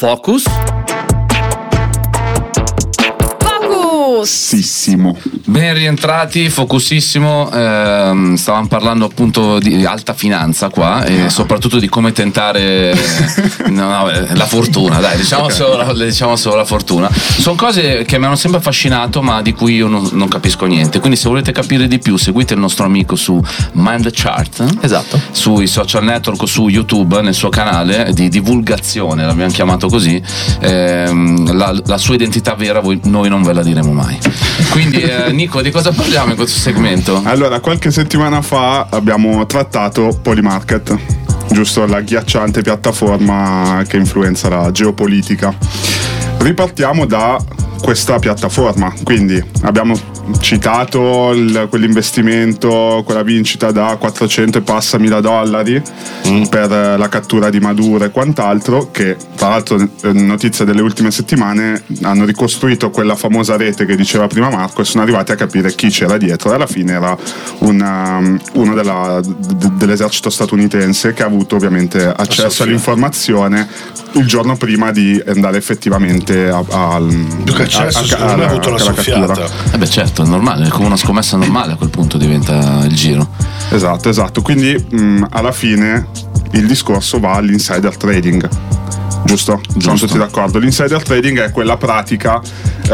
Focus. Focusissimo. Ben rientrati, Focusissimo. Stavamo parlando appunto di alta finanza qua e soprattutto di come tentare la fortuna. Dai, diciamo solo la fortuna. Sono cose che mi hanno sempre affascinato, ma di cui io non capisco niente. Quindi, se volete capire di più, seguite il nostro amico su Mind the Chart. Esatto. Sui social network, su YouTube, nel suo canale di divulgazione, l'abbiamo chiamato così. La sua identità vera noi non ve la diremo mai. Quindi Nico, di cosa parliamo in questo segmento? Allora, qualche settimana fa abbiamo trattato Polymarket, giusto, la ghiacciante piattaforma che influenza la geopolitica. Ripartiamo da questa piattaforma, quindi abbiamo citato quell'investimento, quella vincita da 400 e passa $1,000 per la cattura di Maduro e quant'altro, che tra l'altro, notizia delle ultime settimane, hanno ricostruito quella famosa rete che diceva prima Marco e sono arrivati a capire chi c'era dietro, e alla fine era uno dell'esercito statunitense, che ha avuto ovviamente accesso all'informazione il giorno prima di andare effettivamente non ha avuto la soffiata. Beh, certo, è normale, è come una scommessa normale, a quel punto diventa il giro. Esatto. Quindi alla fine il discorso va all'insider trading. Giusto? Sono tutti d'accordo. L'insider trading è quella pratica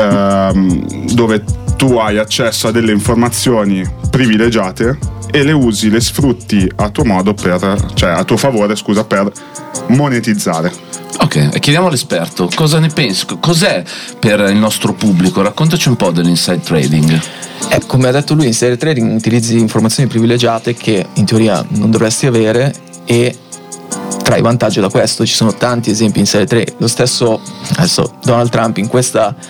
dove tu hai accesso a delle informazioni privilegiate e le usi, le sfrutti a tuo modo a tuo favore, per monetizzare. Ok, e chiediamo all'esperto cosa ne pensi, cos'è per il nostro pubblico, raccontaci un po' dell'inside trading. Come ha detto lui, insider trading utilizzi informazioni privilegiate che in teoria non dovresti avere e trai vantaggio da questo. Ci sono tanti esempi di insider trading. Lo stesso Donald Trump in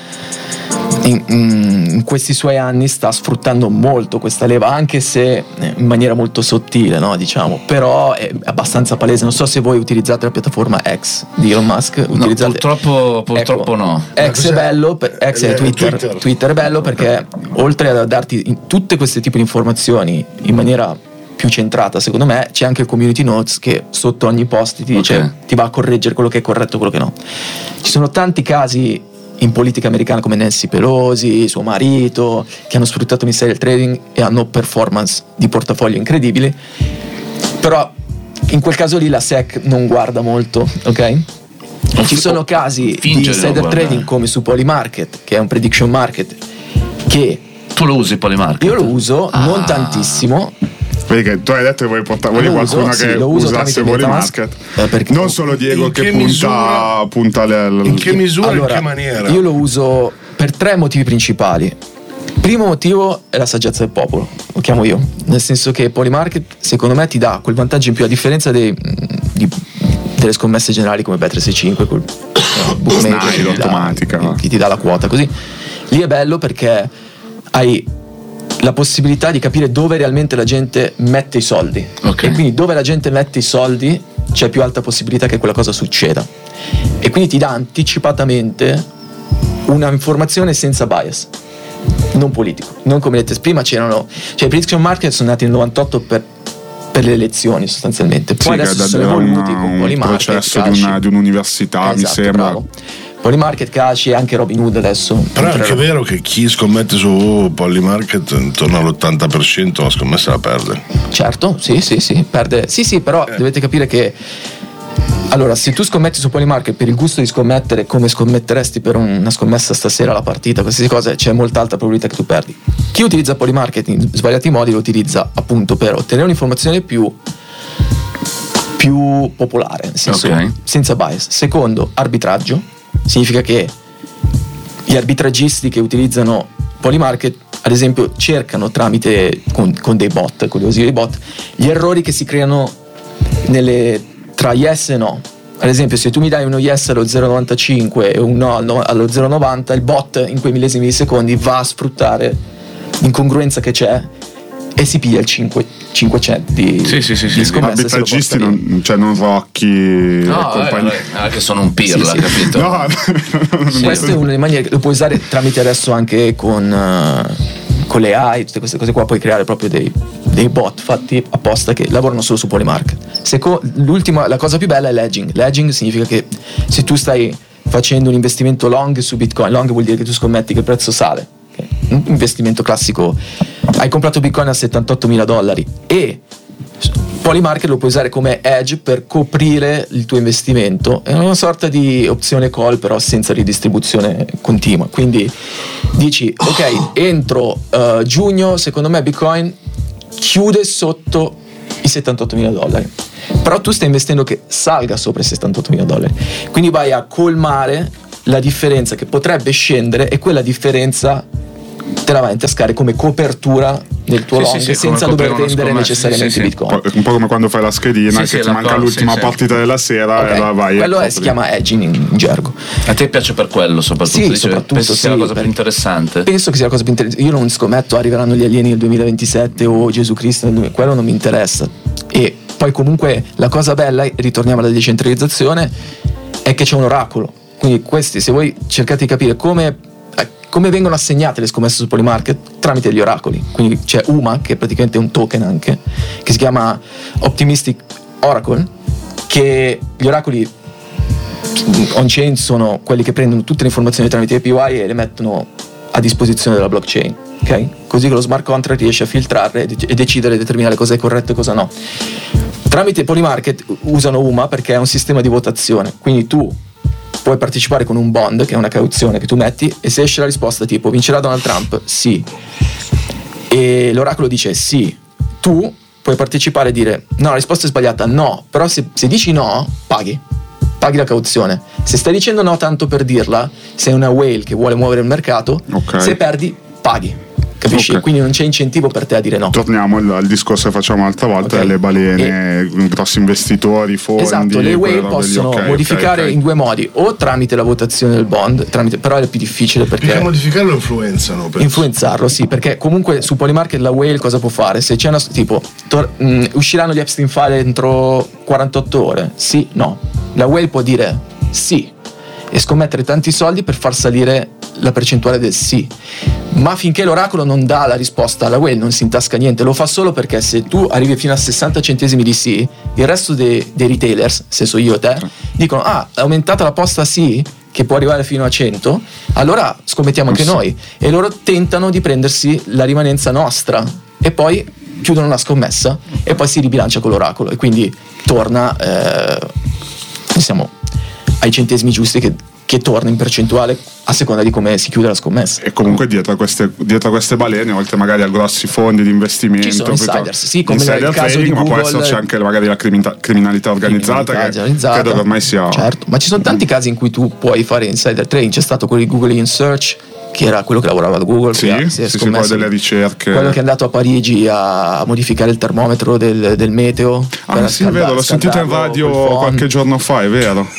questi suoi anni sta sfruttando molto questa leva, anche se in maniera molto sottile, no? Diciamo, però è abbastanza palese. Non so se voi utilizzate la piattaforma X di Elon Musk. Purtroppo no. X è bello, X è Twitter è bello perché oltre a darti tutte queste tipi di informazioni in maniera più centrata, secondo me c'è anche il community notes che sotto ogni post ti dice, ti va a correggere quello che è corretto e quello che no. Ci sono tanti casi in politica americana come Nancy Pelosi, suo marito, che hanno sfruttato l'insider trading e hanno performance di portafoglio incredibili, però in quel caso lì la SEC non guarda molto, ok? Ci sono casi di insider trading come su Polymarket, che è un prediction market, che tu lo usi Polymarket? Io lo uso, non tantissimo. Perché tu hai detto che volevi qualcuno che usasse Polymarket, non solo Diego che punta in che misura, in che maniera? Io lo uso per 3 motivi principali. Primo motivo è la saggezza del popolo, lo chiamo io, nel senso che Polymarket secondo me ti dà quel vantaggio in più, a differenza delle scommesse generali come Bet365, quel bookmaker automatica che ti dà la quota così. Lì è bello perché hai la possibilità di capire dove realmente la gente mette i soldi, e quindi dove la gente mette i soldi c'è più alta possibilità che quella cosa succeda, e quindi ti dà anticipatamente una informazione senza bias, non politico, non come detto prima. I prediction market sono nati nel 98 per le elezioni sostanzialmente, poi adesso si sono evoluti con Polymarket, processo di un'università, mi sembra. Bravo. Polymarket, Caci e anche Robinhood adesso. Però è anche vero che chi scommette su Polymarket intorno all'80% la scommessa la perde. Certo, sì, perde. Sì, però dovete capire che allora, se tu scommetti su Polymarket per il gusto di scommettere come scommetteresti per una scommessa stasera alla partita, qualsiasi cosa, c'è molta alta probabilità che tu perdi. Chi utilizza Polymarket in svariati modi lo utilizza appunto per ottenere un'informazione più popolare, nel senso senza bias. Secondo, arbitraggio. Significa che gli arbitraggisti che utilizzano Polymarket, ad esempio, cercano tramite con dei bot, con gli usi dei bot, gli errori che si creano tra yes e no. Ad esempio, se tu mi dai uno yes allo 0,95 e un no allo 0,90, il bot in quei millesimi di secondi va a sfruttare l'incongruenza che c'è e si piglia il 500 di scommesse. Arbitraggisti non Rocchi, compagni. Che sono un pirla, capito? No. Questa è una delle maniere che lo puoi usare tramite adesso anche con le AI, tutte queste cose qua. Puoi creare proprio dei bot fatti apposta che lavorano solo su Polymarket. La cosa più bella è l'edging. L'edging significa che se tu stai facendo un investimento long su Bitcoin. Long vuol dire che tu scommetti che il prezzo sale, okay? Un investimento classico. Hai comprato Bitcoin a $78.000 e Polymarket lo puoi usare come hedge per coprire il tuo investimento. È una sorta di opzione call, però senza ridistribuzione continua. Quindi dici ok, entro giugno secondo me Bitcoin chiude sotto i $78.000, però tu stai investendo che salga sopra i $78.000, quindi vai a colmare la differenza che potrebbe scendere, e quella differenza te la vai a intascare come copertura nel tuo long, senza dover vendere necessariamente Bitcoin. Un po' come quando fai la schedina che ti manca l'ultima partita della sera, e la vai. Quello si chiama hedging in gergo. A te piace per quello soprattutto? Sì, soprattutto. Penso sia la cosa più interessante. Penso che sia la cosa più interessante. Io non scommetto arriveranno gli alieni nel 2027 o Gesù Cristo quello non mi interessa. E poi comunque la cosa bella, ritorniamo alla decentralizzazione, è che c'è un oracolo. Quindi questi, se voi cercate di capire come vengono assegnate le scommesse su Polymarket, tramite gli oracoli. Quindi c'è UMA, che è praticamente un token anche, che si chiama Optimistic Oracle, che gli oracoli on-chain sono quelli che prendono tutte le informazioni tramite API e le mettono a disposizione della blockchain, ok? Così che lo smart contract riesce a filtrarle e decidere e determinare cosa è corretto e cosa no. Tramite Polymarket usano UMA perché è un sistema di votazione, quindi tu puoi partecipare con un bond, che è una cauzione che tu metti, e se esce la risposta tipo vincerà Donald Trump, sì, e l'oracolo dice sì, tu puoi partecipare e dire no, la risposta è sbagliata, no, però se dici no, paghi la cauzione. Se stai dicendo no tanto per dirla, sei una whale che vuole muovere il mercato, se perdi, paghi. Capisci? Okay. Quindi non c'è incentivo per te a dire no. Torniamo al discorso che facciamo l'altra volta, le balene, grossi investitori, fondi. Esatto, le whale possono modificare in due modi, o tramite la votazione del bond, però è più difficile perché... Perché modificarlo influenzano? Influenzarlo, sì, perché comunque su Polymarket la whale cosa può fare? Se c'è una... tipo, usciranno gli Epstein file entro 48 ore? Sì, no. La whale può dire sì e scommettere tanti soldi per far salire la percentuale del sì, ma finché l'oracolo non dà la risposta alla whale non si intasca niente. Lo fa solo perché se tu arrivi fino a 60 centesimi di sì, il resto dei retailers, se so io e te, dicono è aumentata la posta sì, che può arrivare fino a 100, allora scommettiamo anche noi, e loro tentano di prendersi la rimanenza nostra e poi chiudono la scommessa e poi si ribilancia con l'oracolo e quindi torna ai centesimi giusti che torna in percentuale a seconda di come si chiude la scommessa. E comunque dietro a queste balene, oltre magari a grossi fondi di investimento, ci sono insiders, sì, come insider nel caso trading, di ma Google, può esserci anche magari la criminalità organizzata, credo che ormai sia... Certo, ma ci sono tanti casi in cui tu puoi fare insider trading. C'è stato quello di Google in Search, che era quello che lavorava a Google, sì, quello delle ricerche, quello che è andato a Parigi a modificare il termometro del meteo. Sì, è vero, l'ho sentito in radio qualche giorno fa, è vero.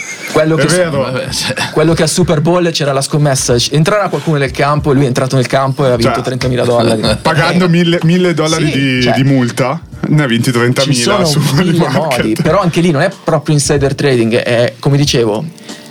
Quello che al Super Bowl c'era la scommessa, entrerà qualcuno nel campo e lui è entrato nel campo e ha vinto $30.000 pagando $1.000 di multa, ne ha vinti 30.000. Ci sono su modi, però anche lì non è proprio insider trading, è, come dicevo,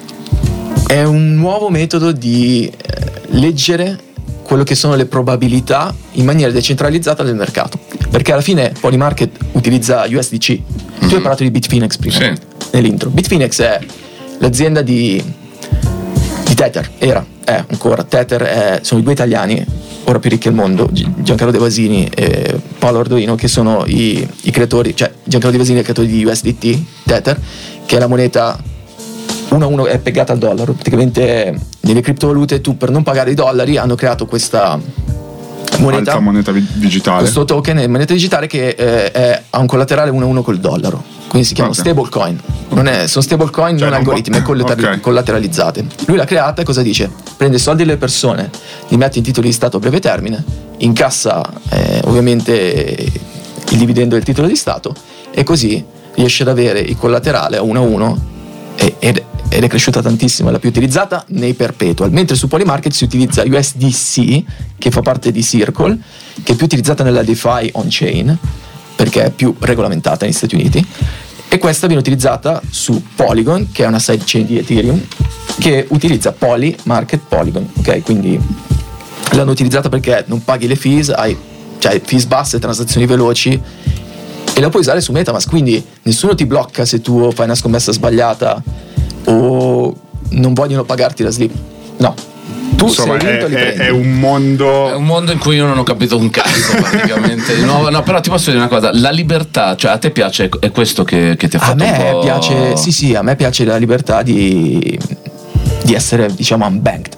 è un nuovo metodo di leggere quello che sono le probabilità in maniera decentralizzata del mercato, perché alla fine Polymarket utilizza USDC. Tu hai parlato di Bitfinex prima, nell'intro. Bitfinex è l'azienda di Tether, è ancora Tether, sono i due italiani ora più ricchi al mondo, Giancarlo De Vasini e Paolo Ardoino, che sono i creatori, cioè Giancarlo De Vasini è il creatore di USDT, Tether, che è la moneta 1-1, è pegata al dollaro. Praticamente nelle criptovalute tu, per non pagare i dollari, hanno creato questa moneta digitale, questo token è moneta digitale che ha un collaterale 1-1 col dollaro, quindi si chiama stablecoin. Sono stablecoin, non algoritmi, collateralizzate. Lui l'ha creata e cosa dice? Prende soldi delle persone, li mette in titoli di Stato a breve termine, incassa ovviamente il dividendo del titolo di Stato e così riesce ad avere il collaterale a 1-1 ed è cresciuta tantissimo, è la più utilizzata nei perpetual, mentre su Polymarket si utilizza USDC, che fa parte di Circle, che è più utilizzata nella DeFi on-chain perché è più regolamentata negli Stati Uniti, e questa viene utilizzata su Polygon, che è una sidechain di Ethereum che utilizza Polymarket Polygon, ok? Quindi l'hanno utilizzata perché non paghi le fees, hai fees basse, transazioni veloci, e la puoi usare su MetaMask, quindi nessuno ti blocca se tu fai una scommessa sbagliata o non vogliono pagarti la slip. No. Tu insomma, sei vinto, li prendi. è un mondo. È un mondo in cui io non ho capito un cazzo praticamente. No, però ti posso dire una cosa, la libertà, cioè a te piace, è questo che ti ha fatto a me un po'... piace, sì, a me piace la libertà di essere, diciamo, unbanked.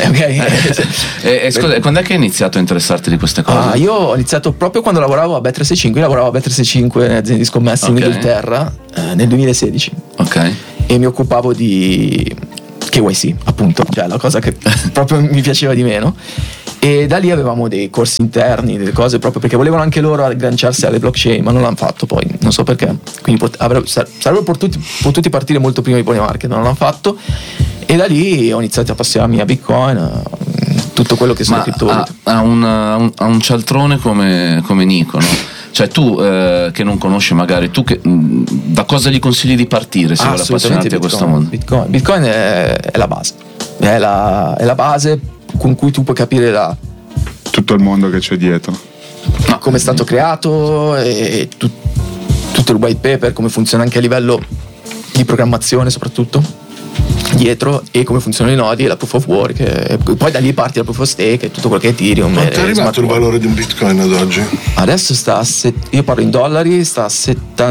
E scusa, quando è che hai iniziato a interessarti di queste cose? Io ho iniziato proprio quando lavoravo a Bet365, lavoravo a Bet365, azienda di scommesse in Inghilterra, nel 2016. Ok. E mi occupavo di KYC, appunto, cioè la cosa che proprio mi piaceva di meno. E da lì avevamo dei corsi interni, delle cose proprio perché volevano anche loro agganciarsi alle blockchain, ma non l'hanno fatto poi, non so perché. Quindi sarebbero potuti partire molto prima di Polymarket, non l'hanno fatto. E da lì ho iniziato a appassionarmi a Bitcoin, a tutto quello che sono criptovalute. A un cialtrone come Nico, no? Cioè tu che non conosci magari, da cosa gli consigli di partire se vuole appassionarti a questo mondo? Bitcoin è la base, è la base con cui tu puoi capire tutto il mondo che c'è dietro. Come è stato creato e tutto il white paper, come funziona anche a livello di programmazione soprattutto dietro, e come funzionano i nodi e la proof of work, e poi da lì parti la proof of stake e tutto quello che è Ethereum. Quanto è arrivato il valore di un Bitcoin ad oggi? Adesso io parlo in dollari, sta a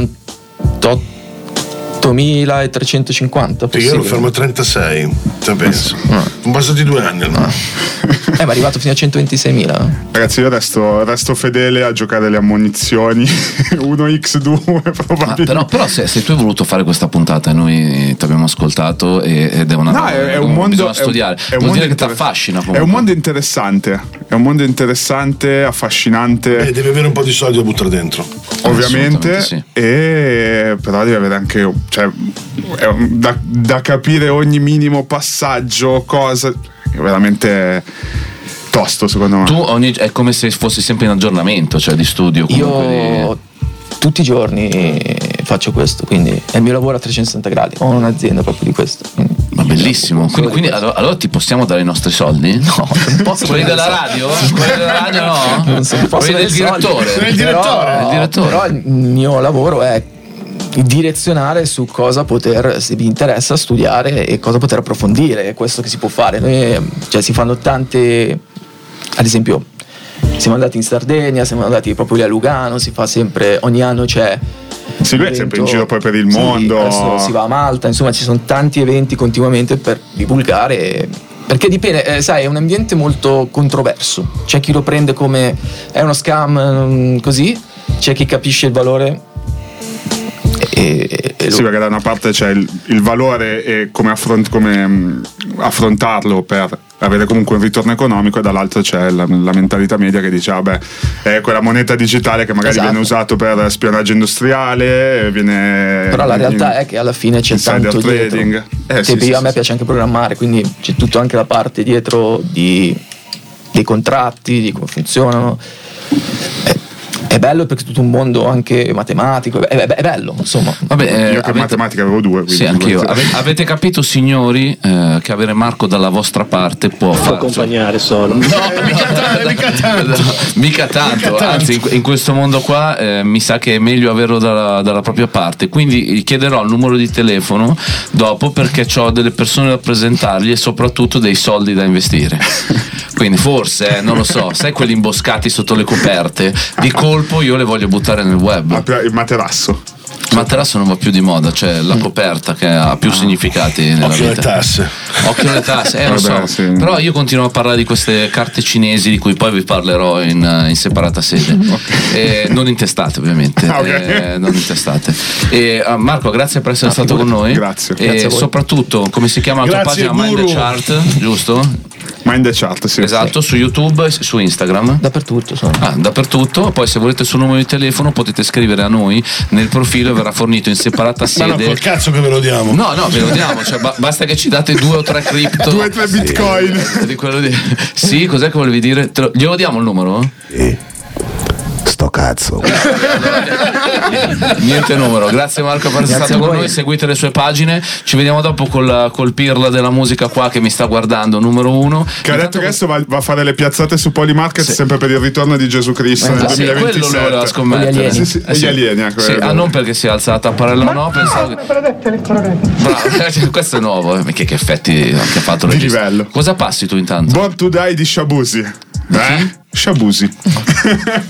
78.350. Io ero fermo a 36, te penso. Sono passati 2 anni almeno. Ma è arrivato fino a 126.000. Ragazzi, io resto fedele a giocare le ammonizioni 1x2 probabilmente. Però se tu hai voluto fare questa puntata e noi ti abbiamo ascoltato ed è una no, è un mondo, bisogna studiare, vuol dire che ti affascina comunque. È un mondo interessante, affascinante. Devi avere un po' di soldi da buttare dentro, ovviamente, sì. Però devi avere anche, cioè, da capire ogni minimo passaggio, cosa è veramente tosto, secondo me. È come se fossi sempre in aggiornamento, cioè di studio. Io tutti i giorni faccio questo, quindi è il mio lavoro a 360 gradi. Ho un'azienda proprio di questo. Ma bellissimo. Quindi allora ti possiamo dare i nostri soldi? No, non posso. Quelli della radio? Quelli della radio no? Non posso. Quelli del direttore? Il direttore. Però il mio lavoro è direzionare su cosa se vi interessa studiare e cosa poter approfondire. È questo che si può fare. Cioè, si fanno tante, ad esempio siamo andati in Sardegna, siamo andati proprio lì a Lugano, si fa sempre, ogni anno c'è lui è sempre in giro poi per il mondo, adesso si va a Malta, insomma ci sono tanti eventi continuamente per divulgare, perché dipende, sai, è un ambiente molto controverso, c'è chi lo prende come è uno scam, così c'è chi capisce il valore sì, perché da una parte c'è il valore e come affrontarlo per avere comunque un ritorno economico, e dall'altro c'è la mentalità media che dice vabbè, è quella moneta digitale che magari viene usato per spionaggio industriale, però la realtà è che alla fine c'è tanto trading dietro. A me piace anche programmare, quindi c'è tutto anche la parte dietro dei contratti, di come funzionano. È bello perché è tutto un mondo anche matematico, è bello, insomma. Vabbè, io che matematica avevo 2, quindi sì, anch'io. Avete capito, signori, che avere Marco dalla vostra parte può accompagnare solo. Mica tanto. Anzi, in questo mondo qua mi sa che è meglio averlo dalla propria parte. Quindi gli chiederò il numero di telefono dopo, perché ho delle persone da presentargli e soprattutto dei soldi da investire. Quindi forse, non lo so, sai quelli imboscati sotto le coperte? Di colpo io le voglio buttare nel web. Il materasso. Il materasso non va più di moda, cioè la coperta che ha più significati nella Occhio vita. Occhio alle tasse, lo so. Sì. Però io continuo a parlare di queste carte cinesi di cui poi vi parlerò in separata sede. Non intestate, ovviamente. Non intestate. Marco, grazie per essere stato con noi. Grazie. E soprattutto, come si chiama la tua pagina? Mind the Chart, giusto? Mind the Chart, sì. Esatto, su YouTube e su Instagram. Dappertutto. Dappertutto. Poi se volete il suo numero di telefono potete scrivere a noi nel profilo, verrà fornito in separata sede. Ma no, col cazzo che ve lo diamo. No, ve lo diamo, cioè, basta che ci date 2 o 3 cripto. 2 o 3 bitcoin. Di quello sì, cos'è che volevi dire? Glielo diamo il numero? sto cazzo. Niente numero. Grazie Marco per essere stato con noi. Seguite le sue pagine. Ci vediamo dopo col pirla della musica qua che mi sta guardando, numero 1. Che ha detto che adesso va a fare le piazzate su Polymarket, sì, sempre per il ritorno di Gesù Cristo nel 2027. Quello lo voleva scommettere. Gli alieni, non perché si alza la tapparella, no, pensavo che... Bravo, questo è nuovo. Che effetti che ha fatto di livello. Cosa passi tu intanto? Born to Die di Shabuzi. Shabuzi.